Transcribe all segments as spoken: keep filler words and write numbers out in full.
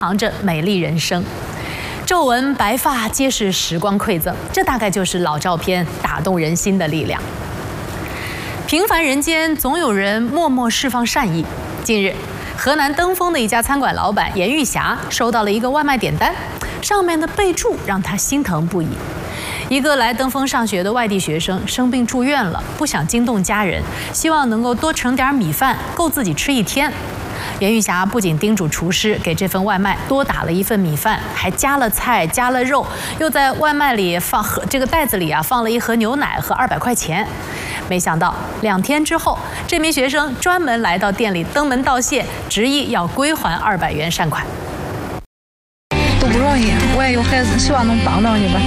藏着美丽人生。皱纹白发皆是时光馈赠，这大概就是老照片打动人心的力量。平凡人间总有人默默释放善意。近日，河南登封的一家餐馆老板严玉霞收到了一个外卖点单，上面的备注让她心疼不已。一个来登封上学的外地学生生病住院了，不想惊动家人，希望能够多盛点米饭，够自己吃一天。严玉霞不仅叮嘱厨师给这份外卖多打了一份米饭，还加了菜、加了肉，又在外卖里放盒这个袋子里啊放了一盒牛奶和二百块钱。没想到两天之后，这名学生专门来到店里登门道谢，执意要归还二百元善款。 都不容易，我也有孩子，希望能帮到你吧。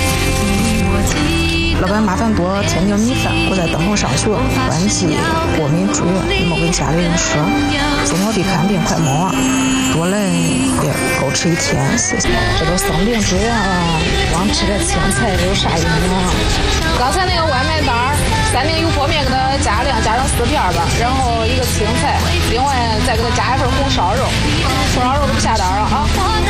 老板麻烦多添点米饭，我在登封上学，关系过敏住院，你们跟家里人说，送我弟看病快没了，多来也够吃一天，谢谢。这都生病住院了，光吃点青菜有啥用啊？刚才那个外卖单儿，三丁油泼面给他加量，加成四片吧，然后一个青菜，另外再给他加一份红烧肉，红烧肉都不下单了啊。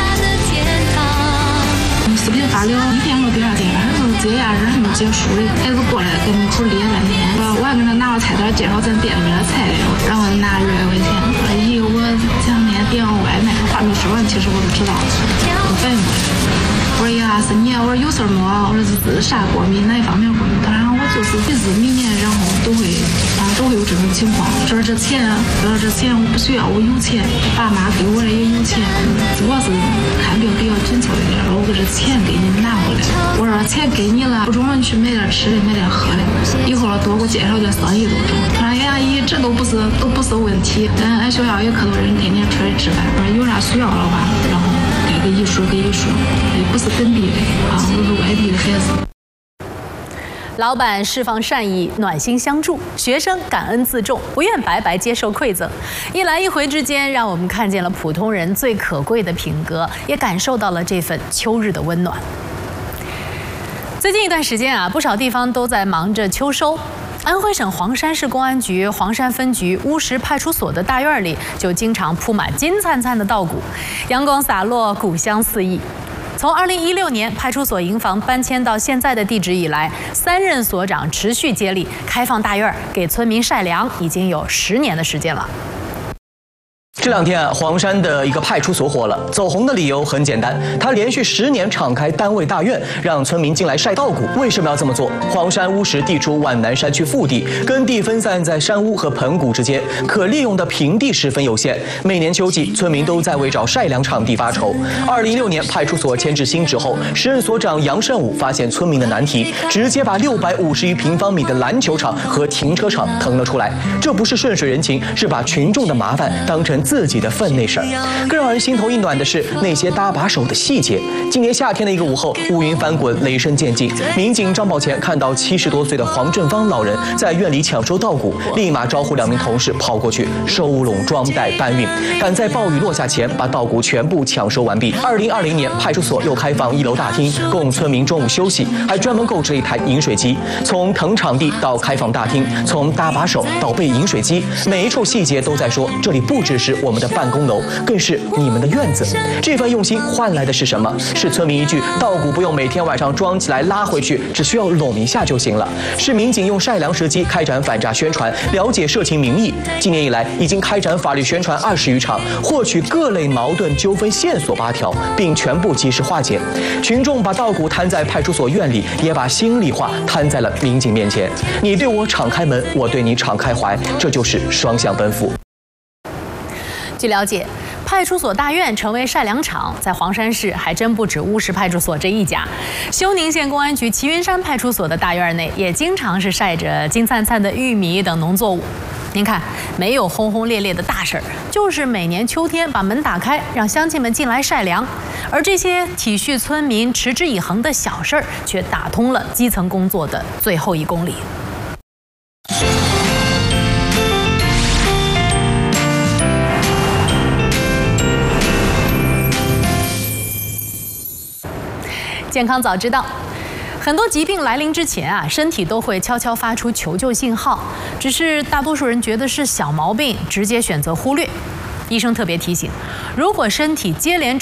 视频发了一天和第二天，还是节假日还没结束的，孩子过来跟门口咧半天，我还跟他拿了菜单介绍咱店里面的菜料，然后拿二百块钱。咦，我前两天点个外卖，话没说完，其实我都知道了，我反应过来。我说呀，是你，我说有事没？我说是啥过敏，哪一方面过敏？他说我就是鼻子明年然后都会啊都会有这种情况。这这钱，这这钱我不需要，我有钱，爸妈给我的也有钱，主要是看病比较紧凑一点，我给这钱给你拿回来。我说钱给你了，不中你去买点吃的，买点喝的，以后多给我介绍点生意都中。他说哎呀姨，这都不是都不是问题，咱俺学校也可多人天天出来吃饭，我说有啥需要的话，然后该给一说给一说，也不是本地的啊，都是外地的孩子。 老板释放善意，暖心相助，学生感恩自重，不愿白白接受馈赠。一来一回之间，让我们看见了普通人最可贵的品格，也感受到了这份秋日的温暖。最近一段时间啊，不少地方都在忙着秋收。安徽省黄山市公安局黄山分局乌石派出所的大院里，就经常铺满金灿灿的稻谷，阳光洒落，谷香四溢。从二零一六年派出所营房搬迁到现在的地址以来，三任所长持续接力开放大院，给村民晒粮，已经有十年的时间了。 这两天啊，黄山的一个派出所火了，走红的理由很简单，他连续十年敞开单位大院，让村民进来晒稻谷。为什么要这么做？黄山乌石地处皖南山区腹地，耕地分散在山屋和盆谷之间，可利用的平地十分有限。每年秋季，村民都在为找晒粮场地发愁。二零一六年派出所迁至新址后，时任所长杨胜武发现村民的难题，直接把六百五十余平方米的篮球场和停车场腾了出来。这不是顺水人情，是把群众的麻烦当成自己的分内事儿。更让人心头一暖的是那些搭把手的细节。今年夏天的一个午后，乌云翻滚，雷声渐近，民警张宝前看到七十多岁的黄振芳老人在院里抢收稻谷，立马招呼两名同事跑过去收拢、装袋、搬运，赶在暴雨落下前把稻谷全部抢收完毕。二零二零年，派出所又开放一楼大厅，供村民中午休息，还专门购置了一台饮水机。从腾场地到开放大厅，从搭把手到备饮水机，每一处细节都在说，这里不只是我们的办公楼，更是你们的院子。这份用心换来的是什么？是村民一句稻谷不用每天晚上装起来拉回去，只需要拢一下就行了。是民警用晒粮时机开展反诈宣传，了解社情民意。今年以来，已经开展法律宣传二十余场，获取各类矛盾纠纷线索八条，并全部及时化解。群众把稻谷摊在派出所院里，也把心里话摊在了民警面前。你对我敞开门，我对你敞开怀，这就是双向奔赴。 据了解，派出所大院成为晒粮场，在黄山市还真不止乌石派出所这一家。休宁县公安局齐云山派出所的大院内，也经常是晒着金灿灿的玉米等农作物。您看，没有轰轰烈烈的大事儿，就是每年秋天把门打开，让乡亲们进来晒粮。而这些体恤村民、持之以恒的小事儿，却打通了基层工作的最后一公里。健康早知道，很多疾病来临之前啊，身体都会悄悄发出求救信号，只是大多数人觉得是小毛病，直接选择忽略。 医生特别提醒，如果身体接连